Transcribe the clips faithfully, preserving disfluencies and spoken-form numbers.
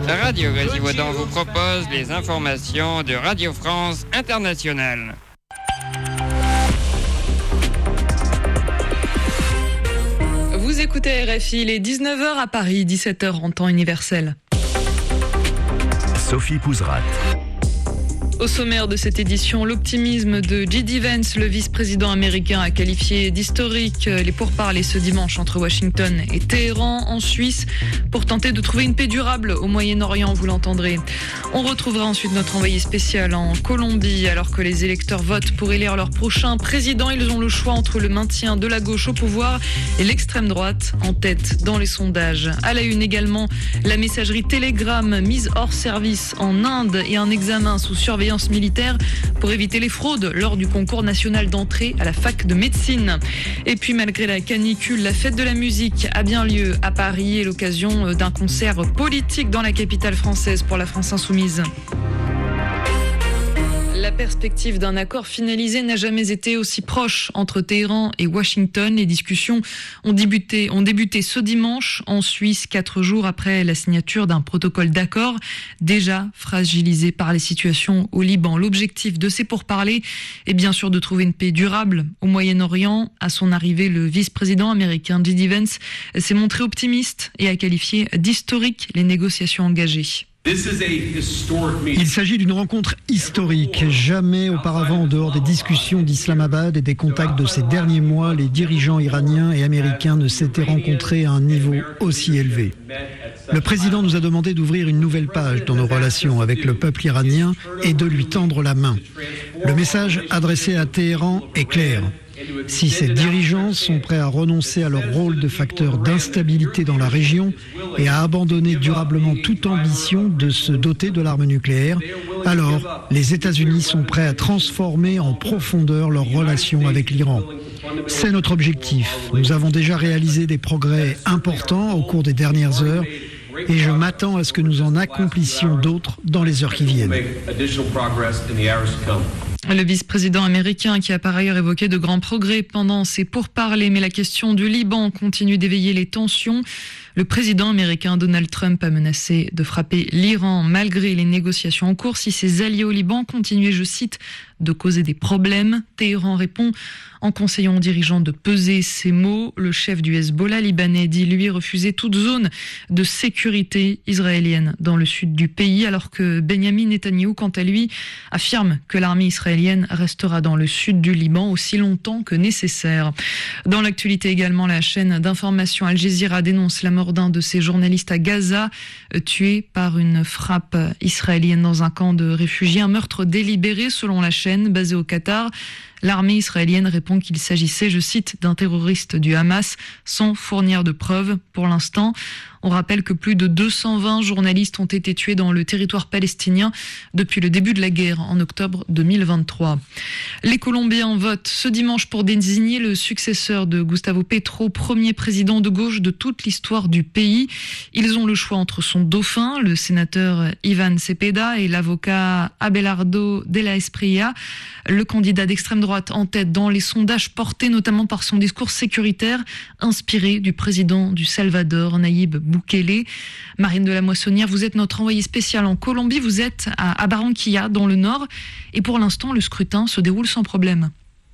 Radio Grésilvaudan vous propose les informations de Radio France Internationale. Vous écoutez R F I, il est dix-neuf heures à Paris, dix-sept heures en temps universel. Sophie Pouzrat. Au sommaire de cette édition, l'optimisme de J D Vance, le vice-président américain, a qualifié d'historique les pourparlers ce dimanche entre Washington et Téhéran en Suisse pour tenter de trouver une paix durable au Moyen-Orient, vous l'entendrez. On retrouvera ensuite notre envoyé spécial en Colombie. Alors que les électeurs votent pour élire leur prochain président, ils ont le choix entre le maintien de la gauche au pouvoir et l'extrême droite en tête dans les sondages. À la une également, la messagerie Telegram mise hors service en Inde et un examen sous surveillance militaire pour éviter les fraudes lors du concours national d'entrée à la fac de médecine. Et puis malgré la canicule, la fête de la musique a bien lieu à Paris et l'occasion d'un concert politique dans la capitale française pour la France insoumise. La perspective d'un accord finalisé n'a jamais été aussi proche entre Téhéran et Washington. Les discussions ont débuté, ont débuté ce dimanche en Suisse, quatre jours après la signature d'un protocole d'accord déjà fragilisé par les situations au Liban. L'objectif de ces pourparlers est bien sûr de trouver une paix durable au Moyen-Orient. À son arrivée, le vice-président américain J D Vance s'est montré optimiste et a qualifié d'historique les négociations engagées. Il s'agit d'une rencontre historique. Jamais auparavant, en dehors des discussions d'Islamabad et des contacts de ces derniers mois, les dirigeants iraniens et américains ne s'étaient rencontrés à un niveau aussi élevé. Le président nous a demandé d'ouvrir une nouvelle page dans nos relations avec le peuple iranien et de lui tendre la main. Le message adressé à Téhéran est clair. Si ces dirigeants sont prêts à renoncer à leur rôle de facteur d'instabilité dans la région et à abandonner durablement toute ambition de se doter de l'arme nucléaire, alors les États-Unis sont prêts à transformer en profondeur leurs relations avec l'Iran. C'est notre objectif. Nous avons déjà réalisé des progrès importants au cours des dernières heures et je m'attends à ce que nous en accomplissions d'autres dans les heures qui viennent. Le vice-président américain qui a par ailleurs évoqué de grands progrès pendant ses pourparlers, mais la question du Liban continue d'éveiller les tensions. Le président américain Donald Trump a menacé de frapper l'Iran malgré les négociations en cours si ses alliés au Liban continuaient, je cite, de causer des problèmes. Téhéran répond en conseillant aux dirigeants de peser ses mots. Le chef du Hezbollah libanais dit lui refuser toute zone de sécurité israélienne dans le sud du pays, alors que Benyamin Netanyahou, quant à lui, affirme que l'armée israélienne restera dans le sud du Liban aussi longtemps que nécessaire. Dans l'actualité également, la chaîne d'information Al Jazeera dénonce la mort d'un de ses journalistes à Gaza, tué par une frappe israélienne dans un camp de réfugiés. Un meurtre délibéré selon la chaîne basée au Qatar. L'armée israélienne répond qu'il s'agissait, je cite, d'un terroriste du Hamas sans fournir de preuves pour l'instant. On rappelle que plus de deux cent vingt journalistes ont été tués dans le territoire palestinien depuis le début de la guerre en octobre deux mille vingt-trois. Les Colombiens votent ce dimanche pour désigner le successeur de Gustavo Petro, premier président de gauche de toute l'histoire du pays. Ils ont le choix entre son dauphin, le sénateur Iván Cepeda, et l'avocat Abelardo de la Espriella, le candidat d'extrême droite en tête dans les sondages portés notamment par son discours sécuritaire inspiré du président du Salvador, Nayib Bukele. Marine de la Moissonnière, vous êtes notre envoyée spéciale en Colombie, vous êtes à, à Barranquilla dans le nord et pour l'instant le scrutin se déroule sans problème.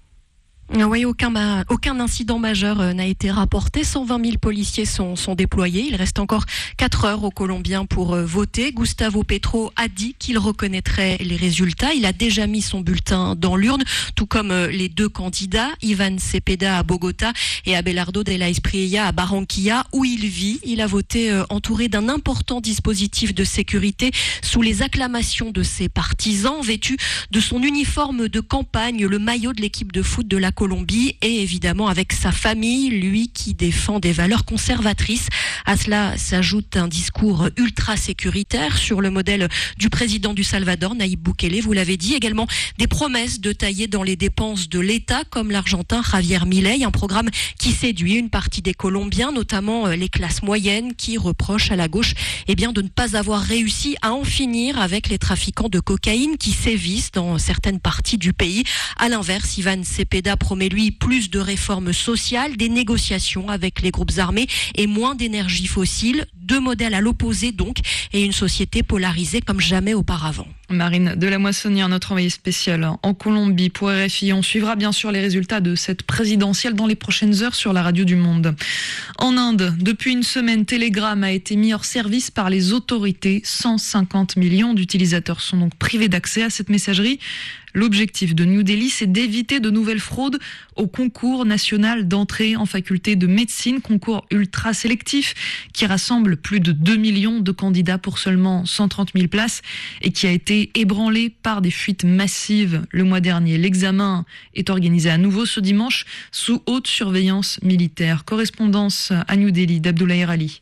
Oui, aucun, ma- aucun incident majeur euh, n'a été rapporté. cent vingt mille policiers sont, sont déployés. Il reste encore quatre heures aux Colombiens pour euh, voter. Gustavo Petro a dit qu'il reconnaîtrait les résultats. Il a déjà mis son bulletin dans l'urne, tout comme euh, les deux candidats, Iván Cepeda à Bogota et Abelardo de la Espriella à Barranquilla, où il vit. Il a voté euh, entouré d'un important dispositif de sécurité sous les acclamations de ses partisans, vêtu de son uniforme de campagne, le maillot de l'équipe de foot de la Colombie et évidemment avec sa famille, lui qui défend des valeurs conservatrices. À cela s'ajoute un discours ultra sécuritaire sur le modèle du président du Salvador, Nayib Bukele, vous l'avez dit. Également des promesses de tailler dans les dépenses de l'État, comme l'Argentin Javier Milei, un programme qui séduit une partie des Colombiens, notamment les classes moyennes, qui reprochent à la gauche eh bien, de ne pas avoir réussi à en finir avec les trafiquants de cocaïne qui sévissent dans certaines parties du pays. À l'inverse, Iván Cepeda promet lui plus de réformes sociales, des négociations avec les groupes armés et moins d'énergie fossile. deux modèles à l'opposé donc, et une société polarisée comme jamais auparavant. Marine de la Moissonnière, notre envoyée spéciale en Colombie pour R F I. On suivra bien sûr les résultats de cette présidentielle dans les prochaines heures sur la radio du Monde. En Inde, depuis une semaine, Telegram a été mis hors service par les autorités. cent cinquante millions d'utilisateurs sont donc privés d'accès à cette messagerie. L'objectif de New Delhi, c'est d'éviter de nouvelles fraudes au concours national d'entrée en faculté de médecine, concours ultra sélectif qui rassemble plus de deux millions de candidats pour seulement cent trente mille places et qui a été ébranlé par des fuites massives le mois dernier. L'examen est organisé à nouveau ce dimanche sous haute surveillance militaire. Correspondance à New Delhi d'Abdoulaye Ali.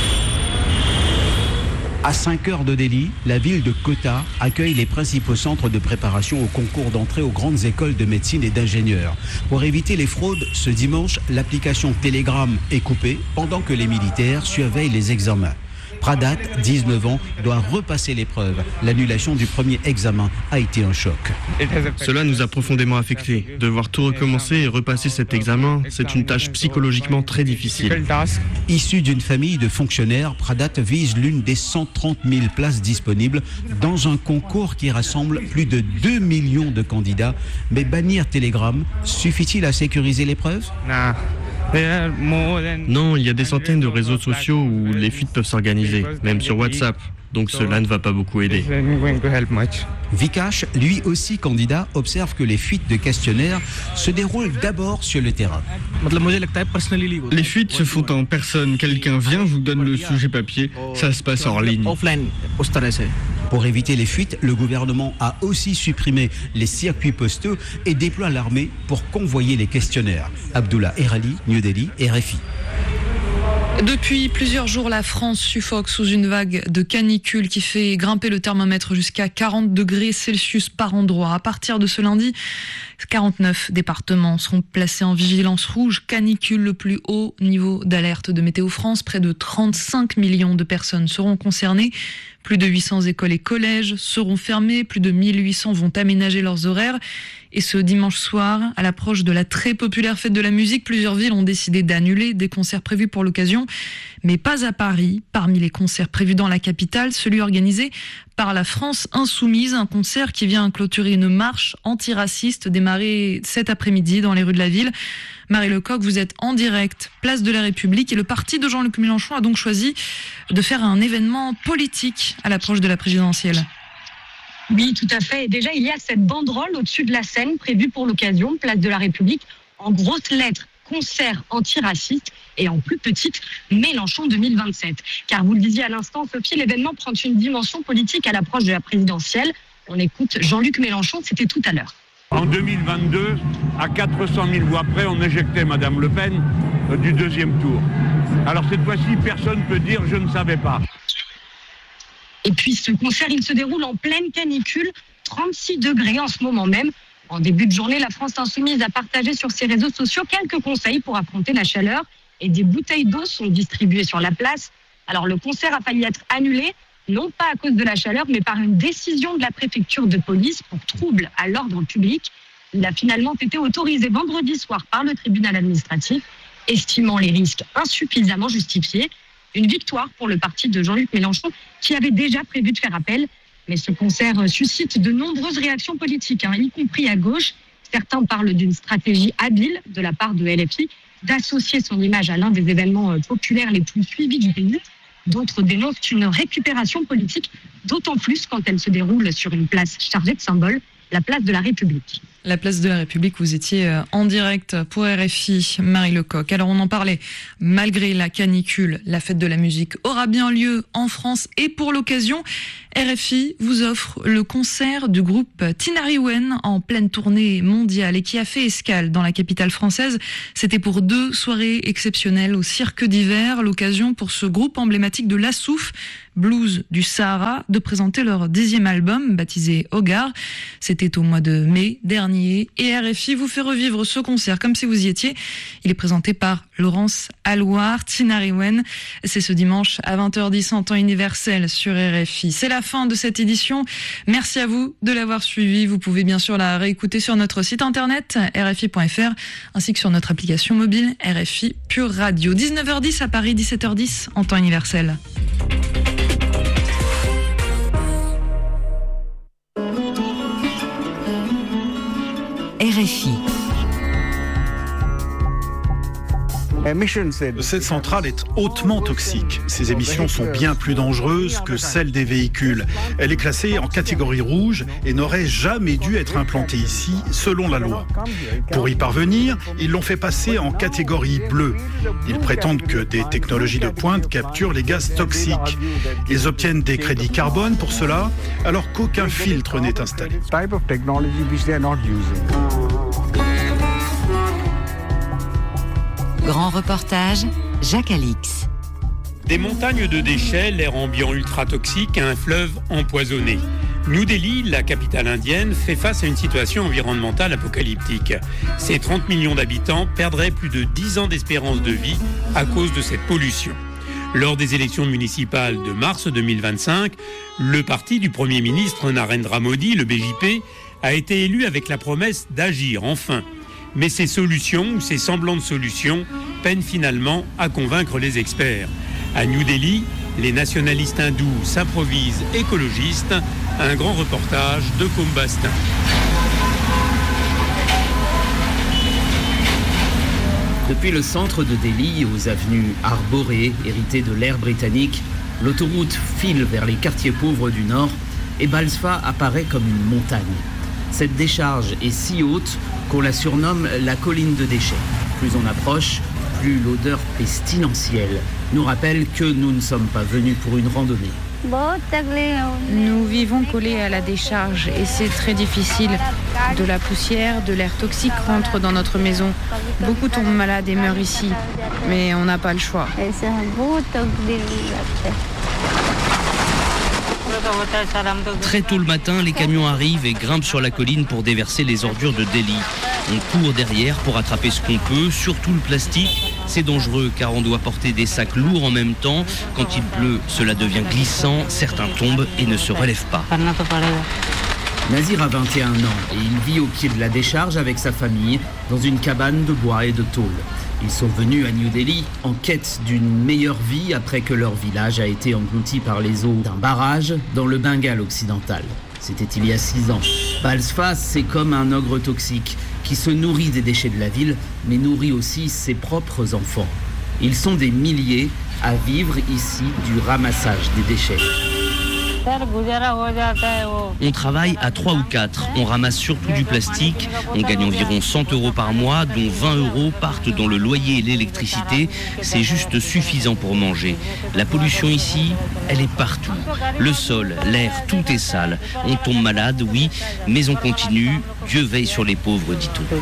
À cinq heures de Delhi, la ville de Kota accueille les principaux centres de préparation au concours d'entrée aux grandes écoles de médecine et d'ingénieurs. Pour éviter les fraudes, ce dimanche, l'application Telegram est coupée pendant que les militaires surveillent les examens. Pradat, dix-neuf ans, doit repasser l'épreuve. L'annulation du premier examen a été un choc. Cela nous a profondément affectés. Devoir tout recommencer et repasser cet examen, c'est une tâche psychologiquement très difficile. Issu d'une famille de fonctionnaires, Pradat vise l'une des cent trente mille places disponibles dans un concours qui rassemble plus de deux millions de candidats. Mais bannir Telegram, suffit-il à sécuriser l'épreuve ? Non, il y a des centaines de réseaux sociaux où les fuites peuvent s'organiser, même sur WhatsApp. Donc cela ne va pas beaucoup aider. Vikash, lui aussi candidat, observe que les fuites de questionnaires se déroulent d'abord sur le terrain. Les fuites se font en personne. Quelqu'un vient, vous donne le sujet papier, ça se passe hors ligne. Pour éviter les fuites, le gouvernement a aussi supprimé les circuits postaux et déploie l'armée pour convoyer les questionnaires. Abdullah Erali, New Delhi, R F I. Depuis plusieurs jours, la France suffoque sous une vague de canicule qui fait grimper le thermomètre jusqu'à quarante degrés Celsius par endroit. À partir de ce lundi, quarante-neuf départements seront placés en vigilance rouge. Canicule, le plus haut niveau d'alerte de Météo France. Près de trente-cinq millions de personnes seront concernées. Plus de huit cents écoles et collèges seront fermés. Plus de mille huit cents vont aménager leurs horaires. Et ce dimanche soir, à l'approche de la très populaire fête de la musique, plusieurs villes ont décidé d'annuler des concerts prévus pour l'occasion. Mais pas à Paris. Parmi les concerts prévus dans la capitale, celui organisé par la France Insoumise, un concert qui vient clôturer une marche antiraciste démarrée cet après-midi dans les rues de la ville. Marie Lecoq, vous êtes en direct, place de la République, et le parti de Jean-Luc Mélenchon a donc choisi de faire un événement politique à l'approche de la présidentielle. Oui, tout à fait. Et déjà, il y a cette banderole au-dessus de la scène prévue pour l'occasion, place de la République, en grosses lettres, concert antiraciste, et en plus petite, Mélenchon deux mille vingt-sept. Car vous le disiez à l'instant, Sophie, l'événement prend une dimension politique à l'approche de la présidentielle. On écoute Jean-Luc Mélenchon, c'était tout à l'heure. En deux mille vingt-deux, à quatre cent mille voix près, on éjectait Madame Le Pen euh, du deuxième tour. Alors cette fois-ci, personne ne peut dire « je ne savais pas ». Et puis ce concert, il se déroule en pleine canicule, trente-six degrés en ce moment même. En début de journée, la France Insoumise a partagé sur ses réseaux sociaux quelques conseils pour affronter la chaleur et des bouteilles d'eau sont distribuées sur la place. Alors le concert a failli être annulé, non pas à cause de la chaleur, mais par une décision de la préfecture de police pour trouble à l'ordre public. Il a finalement été autorisé vendredi soir par le tribunal administratif, estimant les risques insuffisamment justifiés. Une victoire pour le parti de Jean-Luc Mélenchon qui avait déjà prévu de faire appel. Mais ce concert suscite de nombreuses réactions politiques, hein, y compris à gauche. Certains parlent d'une stratégie habile de la part de L F I d'associer son image à l'un des événements populaires les plus suivis du pays. D'autres dénoncent une récupération politique, d'autant plus quand elle se déroule sur une place chargée de symboles, la place de la République. La place de la République, vous étiez en direct pour R F I, Marie Lecoq. Alors on en parlait, malgré la canicule, la fête de la musique aura bien lieu en France et pour l'occasion, R F I vous offre le concert du groupe Tinariwen en pleine tournée mondiale et qui a fait escale dans la capitale française. C'était pour deux soirées exceptionnelles au Cirque d'hiver, l'occasion pour ce groupe emblématique de l'Assouf, Blues du Sahara, de présenter leur dixième album baptisé Hogar. C'était au mois de mai dernier. dernier et R F I vous fait revivre ce concert comme si vous y étiez. Il est présenté par Laurence Alouard, Tina Riwen. C'est ce dimanche à vingt heures dix en temps universel sur R F I. C'est la fin de cette édition. Merci à vous de l'avoir suivi. Vous pouvez bien sûr la réécouter sur notre site internet r f i point f r ainsi que sur notre application mobile R F I Pure Radio. dix-neuf heures dix à Paris, dix-sept heures dix en temps universel. R F I. Cette centrale est hautement toxique. Ses émissions sont bien plus dangereuses que celles des véhicules. Elle est classée en catégorie rouge et n'aurait jamais dû être implantée ici, selon la loi. Pour y parvenir, ils l'ont fait passer en catégorie bleue. Ils prétendent que des technologies de pointe capturent les gaz toxiques. Ils obtiennent des crédits carbone pour cela, alors qu'aucun filtre n'est installé. Grand reportage, Jacques Alix. Des montagnes de déchets, l'air ambiant ultra toxique, un fleuve empoisonné. New Delhi, la capitale indienne, fait face à une situation environnementale apocalyptique. Ses trente millions d'habitants perdraient plus de dix ans d'espérance de vie à cause de cette pollution. Lors des élections municipales de mars deux mille vingt-cinq, le parti du Premier ministre Narendra Modi, le B J P, a été élu avec la promesse d'agir enfin. Mais ces solutions, ou ces semblants de solutions, peinent finalement à convaincre les experts. À New Delhi, les nationalistes hindous s'improvisent écologistes. Un grand reportage de Combastin. Depuis le centre de Delhi, aux avenues arborées, héritées de l'ère britannique, l'autoroute file vers les quartiers pauvres du nord et Balsfa apparaît comme une montagne. Cette décharge est si haute qu'on la surnomme la colline de déchets. Plus on approche, plus l'odeur pestilentielle nous rappelle que nous ne sommes pas venus pour une randonnée. Nous vivons collés à la décharge et c'est très difficile. De la poussière, de l'air toxique rentre dans notre maison. Beaucoup tombent malades et meurent ici, mais on n'a pas le choix. Très tôt le matin, les camions arrivent et grimpent sur la colline pour déverser les ordures de Delhi. On court derrière pour attraper ce qu'on peut, surtout le plastique. C'est dangereux car on doit porter des sacs lourds en même temps. Quand il pleut, cela devient glissant, certains tombent et ne se relèvent pas. Nazir a vingt et un ans et il vit au pied de la décharge avec sa famille dans une cabane de bois et de tôle. Ils sont venus à New Delhi en quête d'une meilleure vie après que leur village a été englouti par les eaux d'un barrage dans le Bengale occidental. C'était il y a six ans. Balsfa, c'est comme un ogre toxique qui se nourrit des déchets de la ville, mais nourrit aussi ses propres enfants. Ils sont des milliers à vivre ici du ramassage des déchets. On travaille à trois ou quatre. On ramasse surtout du plastique. On gagne environ cent euros par mois, dont vingt euros partent dans le loyer et l'électricité. C'est juste suffisant pour manger. La pollution ici, elle est partout. Le sol, l'air, tout est sale. On tombe malade, oui, mais on continue. Dieu veille sur les pauvres, dit-on.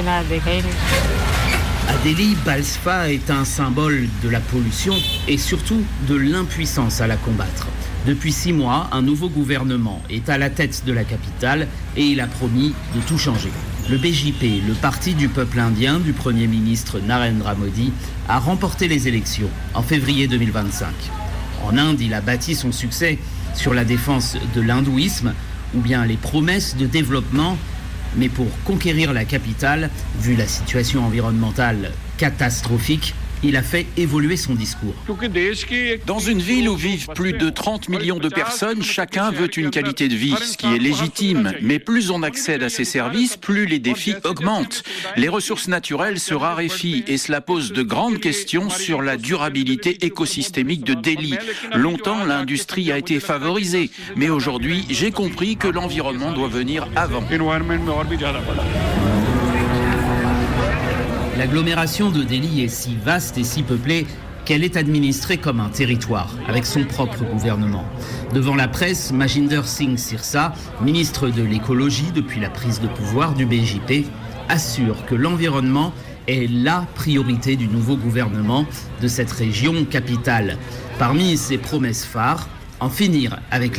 À Delhi, Balsfa est un symbole de la pollution et surtout de l'impuissance à la combattre. Depuis six mois, un nouveau gouvernement est à la tête de la capitale et il a promis de tout changer. Le B J P, le parti du peuple indien du Premier ministre Narendra Modi, a remporté les élections en février deux mille vingt-cinq. En Inde, il a bâti son succès sur la défense de l'hindouisme ou bien les promesses de développement. Mais pour conquérir la capitale, vu la situation environnementale catastrophique, il a fait évoluer son discours. Dans une ville où vivent plus de trente millions de personnes, chacun veut une qualité de vie, ce qui est légitime. Mais plus on accède à ces services, plus les défis augmentent. Les ressources naturelles se raréfient et cela pose de grandes questions sur la durabilité écosystémique de Delhi. Longtemps, l'industrie a été favorisée, mais aujourd'hui, j'ai compris que l'environnement doit venir avant. L'agglomération de Delhi est si vaste et si peuplée qu'elle est administrée comme un territoire, avec son propre gouvernement. Devant la presse, Majinder Singh Sirsa, ministre de l'écologie depuis la prise de pouvoir du B J P, assure que l'environnement est la priorité du nouveau gouvernement de cette région capitale. Parmi ses promesses phares, en finir avec